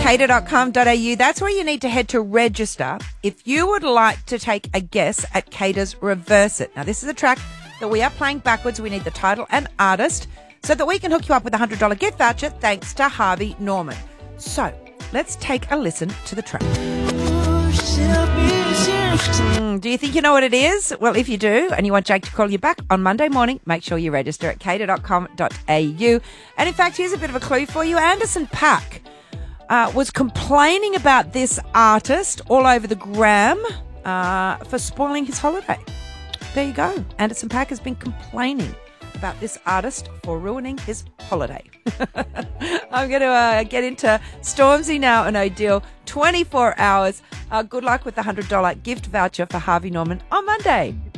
cater.com.au. That's where you need to head to register if you would like to take a guess at Cater's Reverse It. Now, this is a track that we are playing backwards. We need the title and artist so that we can hook you up with a $100 gift voucher thanks to Harvey Norman. So, let's take a listen to the track. Do you think you know what it is? Well, if you do, and you want Jake to call you back on Monday morning, make sure you register at cater.com.au. And in fact, here's a bit of a clue for you. Anderson .Paak was complaining about this artist all over the gram for spoiling his holiday. There you go. Anderson .Paak has been complaining about this artist for ruining his holiday. I'm going to get into Stormzy now and Odile. 24 hours. Good luck with the $100 gift voucher for Harvey Norman on Monday.